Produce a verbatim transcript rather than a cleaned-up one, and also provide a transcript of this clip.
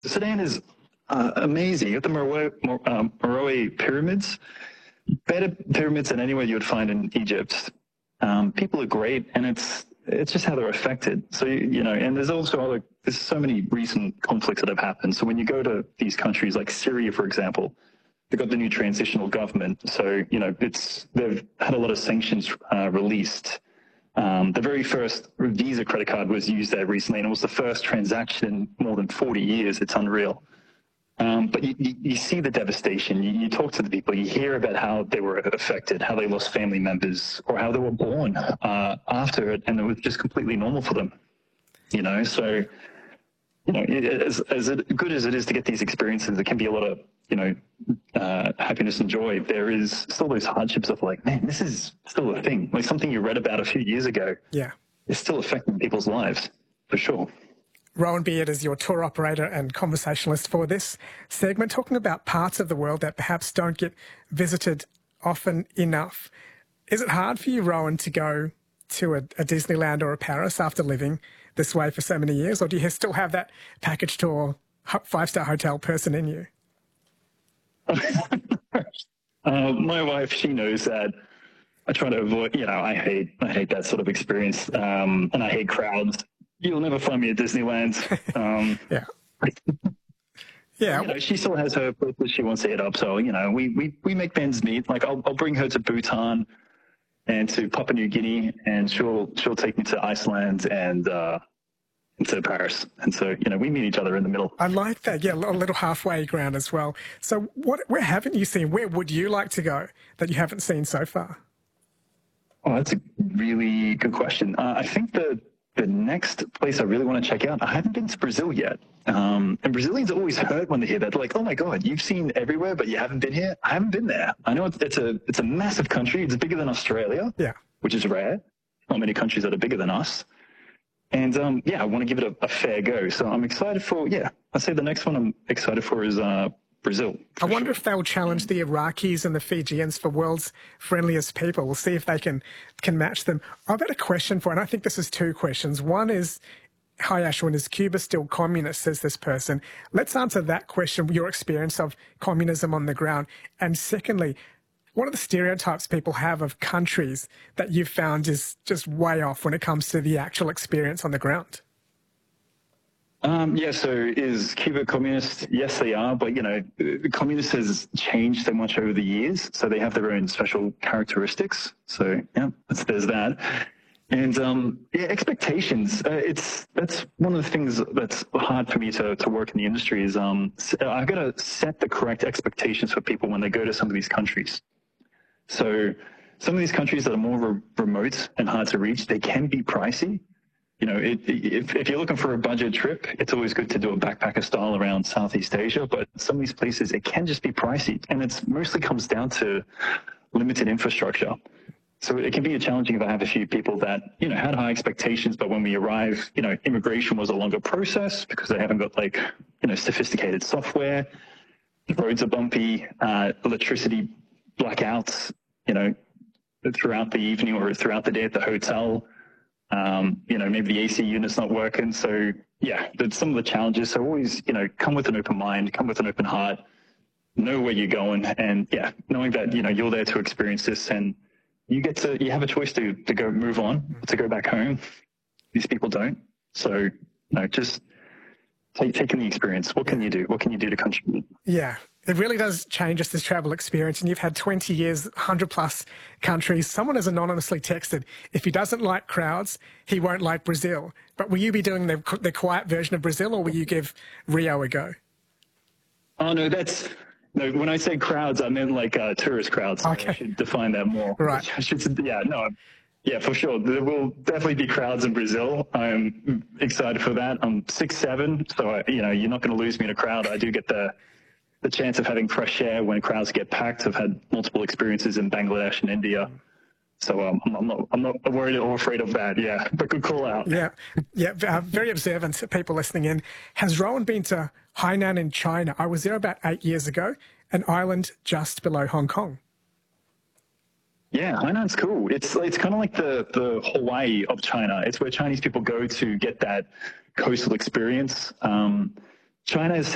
Sudan is uh, amazing. You got the Meroe, Mer- um, Meroe pyramids, better pyramids than anywhere you would find in Egypt. Um, people are great, and it's it's just how they're affected. So you, you know, and there's also other. There's so many recent conflicts that have happened. So when you go to these countries like Syria, for example, they've got the new transitional government. So you know, it's they've had a lot of sanctions uh, released. Um, the very first Visa credit card was used there recently, and it was the first transaction in more than forty years. It's unreal. Um, but you, you, you see the devastation. You, you talk to the people. You hear about how they were affected, how they lost family members, or how they were born uh, after it, and it was just completely normal for them. You know, so you know, as, as it, good as it is to get these experiences, there can be a lot of you know uh, happiness and joy. There is still those hardships of like, man, this is still a thing. Like something you read about a few years ago. Yeah, is still affecting people's lives for sure. Rowan Beard is your tour operator and conversationalist for this segment, talking about parts of the world that perhaps don't get visited often enough. Is it hard for you, Rowan, to go to a, a Disneyland or a Paris after living this way for so many years, or do you still have that package tour, five-star hotel person in you? uh, my wife, she knows that I try to avoid, you know, I hate, I hate that sort of experience, um, and I hate crowds. You'll never find me at Disneyland. Um, yeah. Yeah. You know, she still has her places she wants to hit up. So, you know, we, we, we make ends meet. Like I'll, I'll bring her to Bhutan and to Papua New Guinea, and she'll, she'll take me to Iceland and, uh, to Paris. And so, you know, we meet each other in the middle. I like that. Yeah. A little halfway ground as well. So what, where haven't you seen? Where would you like to go that you haven't seen so far? Oh, that's a really good question. Uh, I think the, The next place I really want to check out, I haven't been to Brazil yet. Um, and Brazilians always hurt when they hear that. They're like, oh my God, you've seen everywhere, but you haven't been here? I haven't been there. I know it's, it's a it's a massive country. It's bigger than Australia, yeah, which is rare. Not many countries that are bigger than us. And um, yeah, I want to give it a, a fair go. So I'm excited for, yeah, I'd say the next one I'm excited for is uh, Brazil. I wonder sure. if they'll challenge the Iraqis and the Fijians for world's friendliest people. We'll see if they can can match them. I've got a question for, and I think this is two questions. One is, hi Ashwin, is Cuba still communist, says this person. Let's answer that question, your experience of communism on the ground. And secondly, what are the stereotypes people have of countries that you've found is just way off when it comes to the actual experience on the ground? Um, yeah, so is Cuba communist? Yes, they are, but, you know, communist has changed so much over the years, so they have their own special characteristics. So, yeah, that's, there's that. And, um, yeah, expectations, uh, it's, that's one of the things that's hard for me to, to work in the industry is um, I've got to set the correct expectations for people when they go to some of these countries. So some of these countries that are more re- remote and hard to reach, they can be pricey. You know, it, if, if you're looking for a budget trip, it's always good to do a backpacker style around Southeast Asia. But some of these places, it can just be pricey. And it mostly comes down to limited infrastructure. So it can be challenging if I have a few people that, you know, had high expectations. But when we arrive, you know, immigration was a longer process because they haven't got like, you know, sophisticated software. The roads are bumpy, uh, electricity blackouts, you know, throughout the evening or throughout the day at the hotel. Um, you know, maybe the A C unit's not working. So yeah, that's some of the challenges. So always, you know, come with an open mind, come with an open heart, know where you're going. And yeah, knowing that, you know, you're there to experience this and you get to, you have a choice to, to go move on, to go back home. These people don't. So, you know, just take, taking the experience. What can you do? What can you do to contribute? Yeah. It really does change us this travel experience. And you've had twenty years, one hundred plus countries. Someone has anonymously texted, if he doesn't like crowds, he won't like Brazil. But will you be doing the, the quiet version of Brazil, or will you give Rio a go? Oh, no, that's... No, when I say crowds, I meant like uh, tourist crowds. So okay. I should define that more. Right. I should, yeah, no, yeah, for sure. There will definitely be crowds in Brazil. I'm excited for that. I'm six seven, so I, you know, you're not going to lose me in a crowd. I do get the the chance of having fresh air when crowds get packed. I've had multiple experiences in Bangladesh and India. So um, I'm, not, I'm not worried or afraid of that, yeah. But good call out. Yeah, yeah. Uh, very observant people listening in. Has Rowan been to Hainan in China? I was there about eight years ago, an island just below Hong Kong. Yeah, Hainan's cool. It's it's kind of like the, the Hawaii of China. It's where Chinese people go to get that coastal experience. Um, China is